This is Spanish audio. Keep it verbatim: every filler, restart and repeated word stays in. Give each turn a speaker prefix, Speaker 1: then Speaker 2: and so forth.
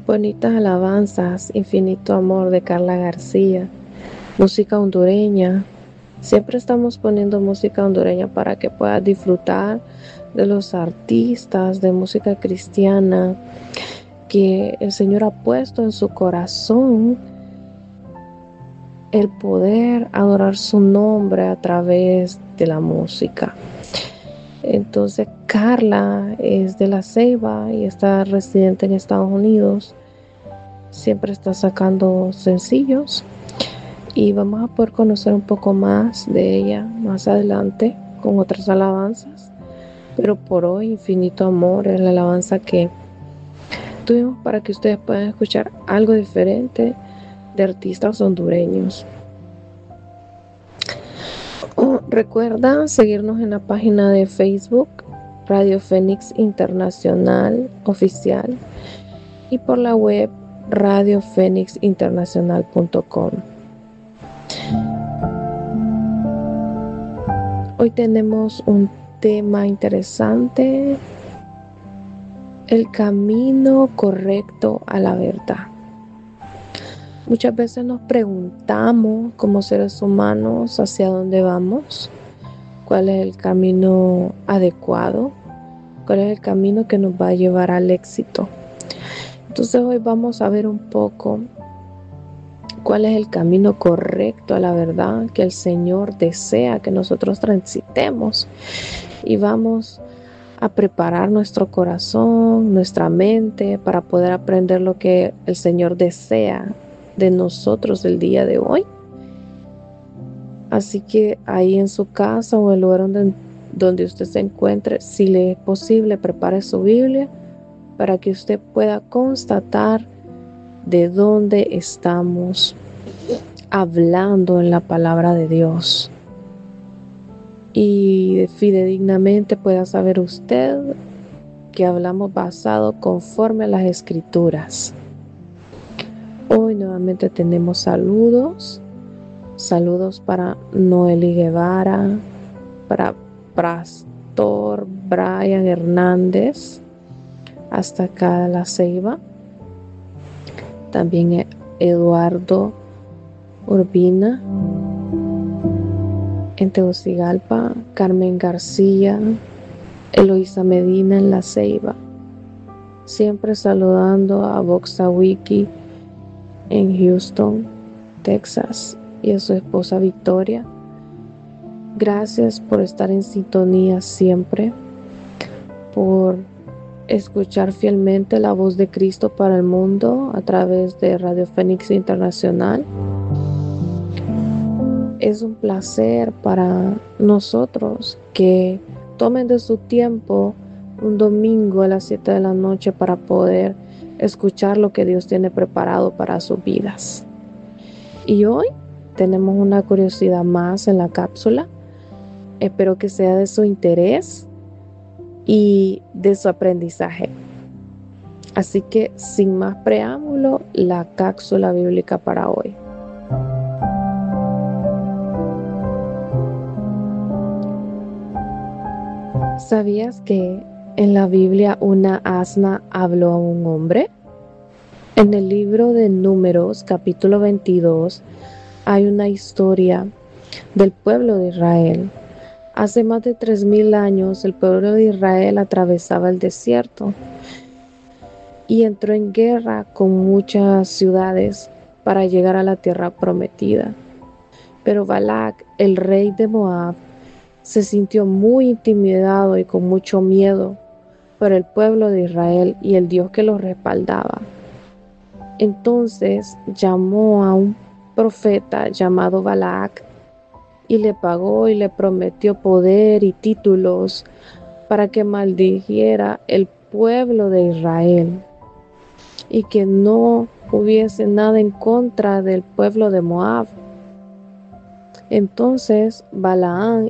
Speaker 1: Bonitas alabanzas, Infinito Amor de Carla García, música hondureña. Siempre estamos poniendo música hondureña para que puedas disfrutar de los artistas de música cristiana que el Señor ha puesto en su corazón el poder adorar su nombre a través de la música. Entonces Carla es de La Ceiba y está residente en Estados Unidos. Siempre está sacando sencillos y vamos a poder conocer un poco más de ella más adelante con otras alabanzas. Pero por hoy, Infinito Amor es la alabanza que tuvimos para que ustedes puedan escuchar algo diferente de artistas hondureños. Oh, recuerda seguirnos en la página de Facebook Radio Fénix Internacional Oficial y por la web radio fénix internacional punto com. Hoy tenemos un tema interesante: el camino correcto a la verdad. Muchas veces nos preguntamos como seres humanos hacia dónde vamos, cuál es el camino adecuado, cuál es el camino que nos va a llevar al éxito. Entonces hoy vamos a ver un poco cuál es el camino correcto a la verdad que el Señor desea que nosotros transitemos, y vamos a preparar nuestro corazón, nuestra mente para poder aprender lo que el Señor desea de nosotros el día de hoy. Así que ahí en su casa o en el lugar donde, donde usted se encuentre, si le es posible, prepare su Biblia para que usted pueda constatar de dónde estamos hablando en la palabra de Dios, y fidedignamente pueda saber usted que hablamos basado conforme a las Escrituras. Hoy nuevamente tenemos saludos, saludos para Noeli Guevara, para Pastor Brian Hernández, hasta acá La Ceiba, también Eduardo Urbina en Tegucigalpa, Carmen García, Eloísa Medina en La Ceiba, siempre saludando a Voxawiki en Houston, Texas, y a su esposa Victoria. Gracias por estar en sintonía siempre, por escuchar fielmente la voz de Cristo para el mundo a través de Radio Fénix Internacional. Es un placer para nosotros que tomen de su tiempo un domingo a las siete de la noche para poder escuchar lo que Dios tiene preparado para sus vidas. Y hoy tenemos una curiosidad más en la cápsula. Espero que sea de su interés y de su aprendizaje. Así que sin más preámbulo, la cápsula bíblica para hoy. ¿Sabías que en la Biblia una asna habló a un hombre? En el libro de Números, capítulo veintidós, hay una historia del pueblo de Israel. Hace más de tres mil años, el pueblo de Israel atravesaba el desierto y entró en guerra con muchas ciudades para llegar a la tierra prometida. Pero Balac, el rey de Moab, se sintió muy intimidado y con mucho miedo por el pueblo de Israel y el Dios que los respaldaba. Entonces llamó a un profeta llamado Balac y le pagó y le prometió poder y títulos para que maldijera el pueblo de Israel y que no hubiese nada en contra del pueblo de Moab. Entonces Balaam